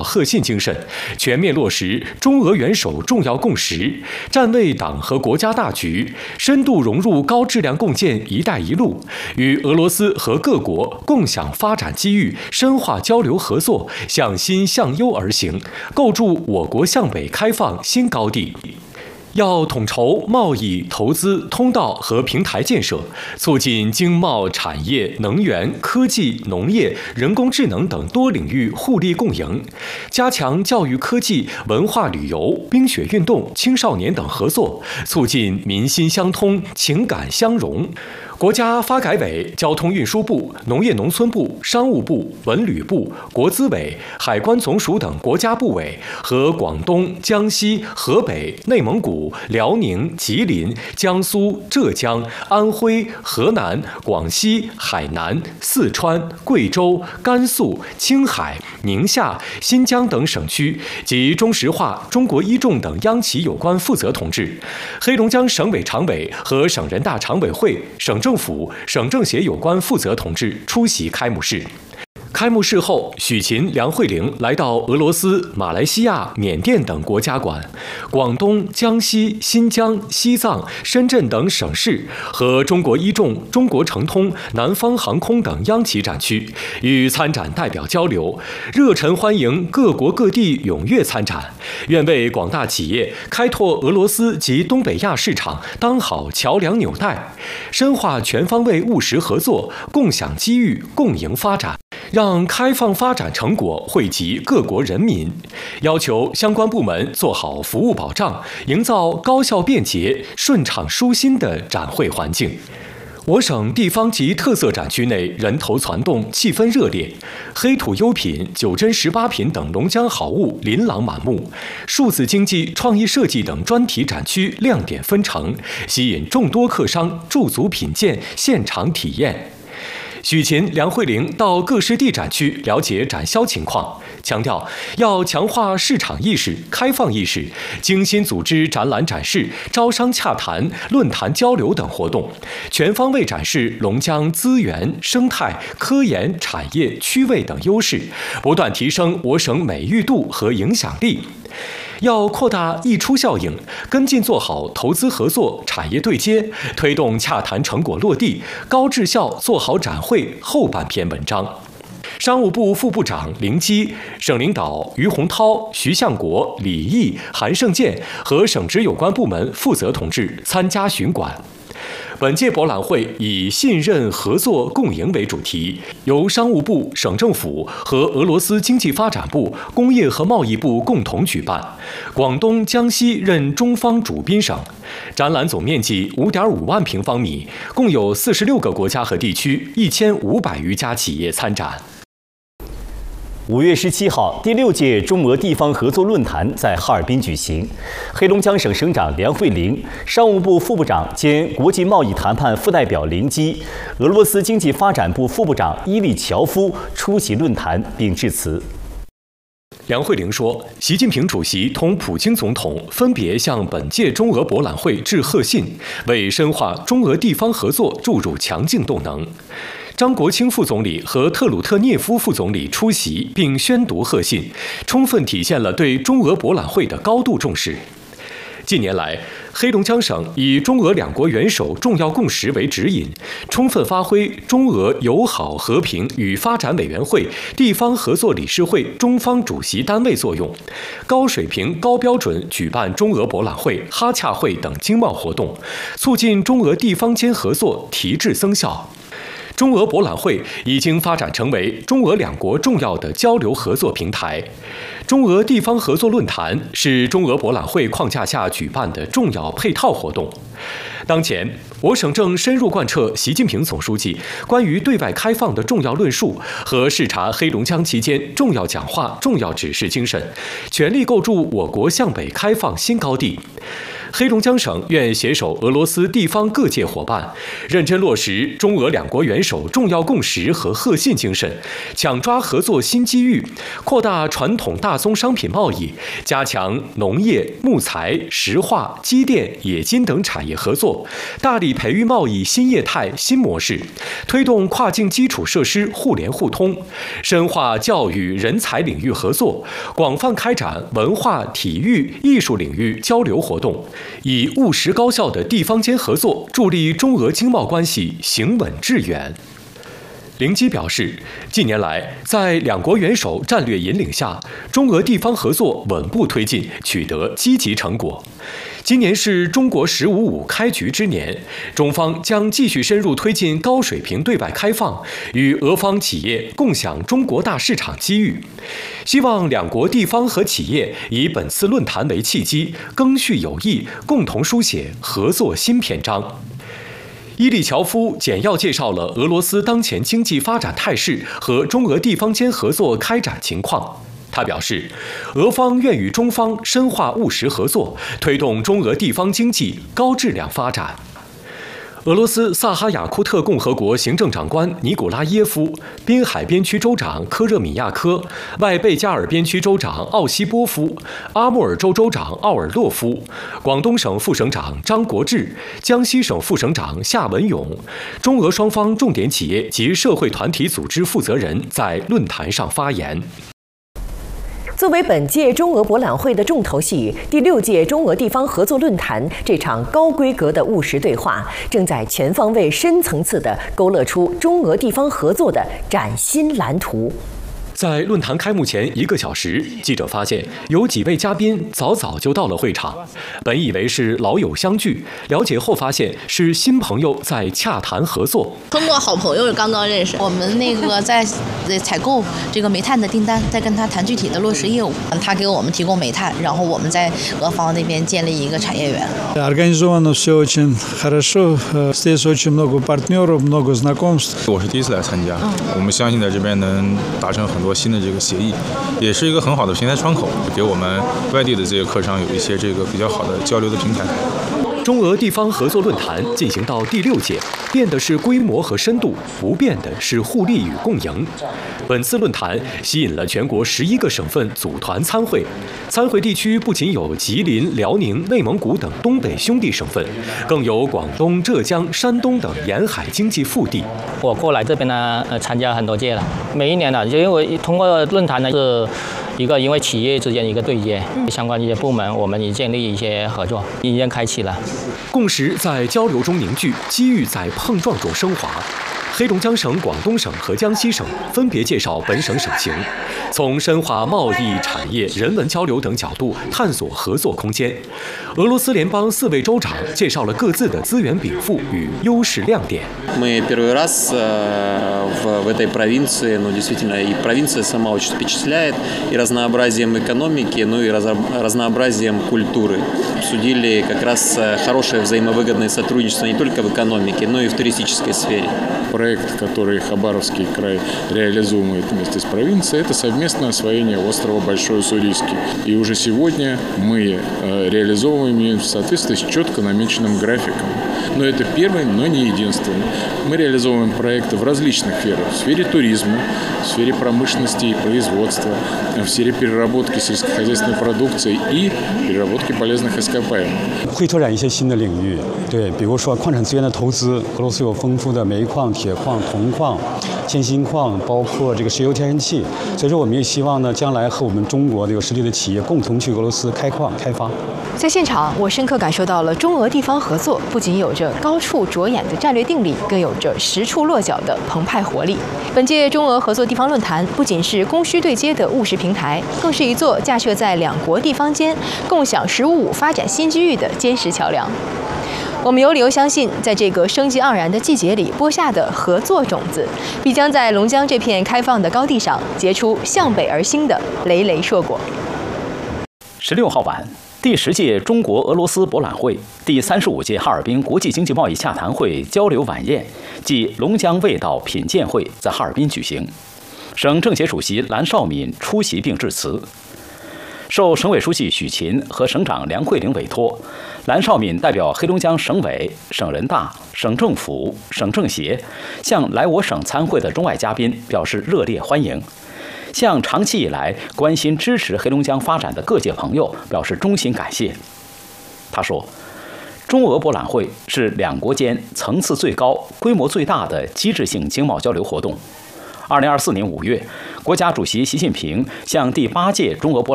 核心精神，全面落实中俄元首重要共识，站位党和国家大局，深度融入高质量共建“一带一路”，与俄罗斯和各国共享发展机遇，深化交流合作，向新向优而行，构筑我国向北开放新高地。要统筹贸易、投资、通道和平台建设，促进经贸产业、能源、科技、农业、人工智能等多领域互利共赢，加强教育科技、文化旅游、冰雪运动、青少年等合作，促进民心相通、情感相融。国家发改委、交通运输部、农业农村部、商务部、文旅部、国资委、海关总署等国家部委和广东、江西、河北、内蒙古、辽宁、吉林、江苏、浙江、安徽、河南、广西、海南、四川、贵州、甘肃、青海、宁夏、新疆等省区及中石化、中国一重等央企有关负责同志，黑龙江省委常委和省人大常委会、省政府、省政协有关负责同志出席开幕式。开幕式后，许勤、梁慧玲来到俄罗斯、马来西亚、缅甸等国家馆、广东、江西、新疆、西藏、深圳等省市和中国一重、中国诚通、南方航空等央企展区，与参展代表交流，热忱欢迎各国各地踊跃参展，愿为广大企业开拓俄罗斯及东北亚市场当好桥梁纽带，深化全方位务实合作，共享机遇，共赢发展。让开放发展成果惠及各国人民，要求相关部门做好服务保障，营造高效便捷、顺畅舒心的展会环境。我省地方及特色展区内人头攒动，气氛热烈，黑土优品、九珍18品等龙江好物琳琅满目，数字经济、创意设计等专题展区亮点纷呈，吸引众多客商驻足品鉴、现场体验。许勤、梁慧玲到各市地展区了解展销情况，强调要强化市场意识、开放意识，精心组织展览展示、招商洽谈、论坛交流等活动，全方位展示龙江资源、生态、科研、产业、区位等优势，不断提升我省美誉度和影响力。要扩大溢出效应，跟进做好投资合作、产业对接，推动洽谈成果落地，高质效做好展会后半篇文章。商务部副部长林基、省领导于洪涛、徐向国、李毅、韩胜建和省直有关部门负责同志参加巡馆。本届博览会以信任、合作、共赢为主题，由商务部、省政府和俄罗斯经济发展部、工业和贸易部共同举办，广东、江西任中方主宾省。展览总面积5.5万平方米，共有46个国家和地区，1500余家企业参展。 5月17号，第6届中俄地方合作论坛在哈尔滨举行。黑龙江省省长梁慧玲、商务部副部长兼国际贸易谈判副代表林基、俄罗斯经济发展部副部长伊利乔夫出席论坛并致辞。 梁慧玲说，习近平主席同普京总统分别向本届中俄博览会致贺信，为深化中俄地方合作注入强劲动能。张国清副总理和特鲁特涅夫副总理出席并宣读贺信，充分体现了对中俄博览会的高度重视。近年来，黑龙江省以中俄两国元首重要共识为指引，充分发挥中俄友好和平与发展委员会地方合作理事会中方主席单位作用，高水平高标准举办中俄博览会、哈洽会等经贸活动，促进中俄地方间合作提质增效。中俄博览会已经发展成为中俄两国重要的交流合作平台。中俄地方合作论坛是中俄博览会框架下举办的重要配套活动。当前，我省正深入贯彻习近平总书记关于对外开放的重要论述和视察黑龙江期间重要讲话、重要指示精神，全力构筑我国向北开放新高地。黑龙江省愿携手俄罗斯地方各界伙伴，认真落实中俄两国元首重要共识和核心精神，抢抓合作新机遇，扩大传统大宗商品贸易，加强农业、木材、石化、机电、冶金等产产业合作，大力培育贸易新业态新模式，推动跨境基础设施互联互通，深化教育人才领域合作，广泛开展文化、体育、艺术领域交流活动，以务实高效的地方间合作助力中俄经贸关系行稳致远。林基表示，近年来，在两国元首战略引领下，中俄地方合作稳步推进，取得积极成果。今年是中国“15+5”开局之年，中方将继续深入推进高水平对外开放，与俄方企业共享中国大市场机遇。希望两国地方和企业以本次论坛为契机，赓续友谊，共同书写合作新篇章。伊利乔夫简要介绍了俄罗斯当前经济发展态势和中俄地方间合作开展情况。他表示，俄方愿与中方深化务实合作，推动中俄地方经济高质量发展。俄罗斯萨哈雅库特共和国行政长官尼古拉耶夫、滨海边区州长科热米亚科、外贝加尔边区州长奥西波夫、阿穆尔州州长奥尔洛夫、广东省副省长张国志、江西省副省长夏文勇，中俄双方重点企业及社会团体组织负责人在论坛上发言。 作为本届中俄博览会的重头戏，第6届中俄地方合作论坛这场高规格的务实对话，正在全方位、深层次地勾勒出中俄地方合作的崭新蓝图。 在论坛开幕前1个小时，记者发现有几位嘉宾早就到了会场。本以为是老友相聚，了解后发现是新朋友在洽谈合作。 通过好朋友刚刚认识，我们在采购这个煤炭的订单，在跟他谈具体的落实业务。他给我们提供煤炭，然后我们在俄方那边建立一个产业园。 Организовано все очень хорошо, здесь очень много партнеров, много знакомств. 我是第一次来参加，我们相信在这边能达成很多新的这个协议，也是一个很好的平台窗口，给我们外地的这些客商有一些这个比较好的交流的平台。 中俄地方合作论坛进行到第6届，变的是规模和深度，不变的是互利与共赢。本次论坛吸引了全国11个省份组团参会，参会地区不仅有吉林、辽宁、内蒙古等东北兄弟省份，更有广东、浙江、山东等沿海经济腹地。 我过来这边呢，参加很多届了，每一年呢，就因为通过论坛呢是因为企业之间一个对接，相关一些部门我们已建立一些合作，已经开启了。 共识在交流中凝聚，机遇在碰撞中升华。黑龙江省、广东省和江西省分别介绍本省省情，从深化贸易、产业、人文交流等角度探索合作空间。俄罗斯联邦4位州长介绍了各自的资源禀赋与优势亮点。 Мы первый раз в этой провинции, но действительно и провинция сама очень впечатляет и разнообразием экономики, ну и разнообразием культуры. Обсудили как раз хорошее взаимовыгодное сотрудничество не только в экономике, но и в туристической сфере. Проект, который Хабаровский край реализует вместе с провинцией, это совместное освоение острова Большой Уссурийский. И уже сегодня мы реализовываем ее в соответствии с четко намеченным графиком. Но это первый, но не единственный. Мы реализовываем проекты в различных сферах. В сфере туризма, в сфере промышленности и производства, в сфере переработки сельскохозяйственной продукции и переработки полезных ископаемых. 会拓展一些新的领域，对，比如说矿产资源的投资，俄罗斯有丰富的煤矿、铁矿、铜矿、铅锌矿，包括这个石油、天然气。所以说，我们也希望呢，将来和我们中国的有实力的企业共同去俄罗斯开矿开发。 在现场，我深刻感受到了中俄地方合作不仅有着高处着眼的战略定力，更有着实处落脚的澎湃活力。本届中俄合作地方论坛不仅是供需对接的务实平台，更是一座架设在两国地方间共享“15+5”发展新机遇的坚实桥梁。我们有理由相信，在这个生机盎然的季节里播下的合作种子，必将在龙江这片开放的高地上结出向北而兴的累累硕果。 16号晚，第10届中国俄罗斯博览会、第35届哈尔滨国际经济贸易洽谈会交流晚宴暨龙江味道品鉴会在哈尔滨举行。省政协主席蓝绍敏出席并致辞。受省委书记许勤和省长梁慧玲委托，蓝绍敏代表黑龙江省委、省人大、省政府、省政协，向来我省参会的中外嘉宾表示热烈欢迎，向长期以来关心支持黑龙江发展的各界朋友表示衷心感谢。他说， 中俄博览会是两国间层次最高、规模最大的机制性经贸交流活动。2024年5月，国家主席习近平向第8届中俄博览会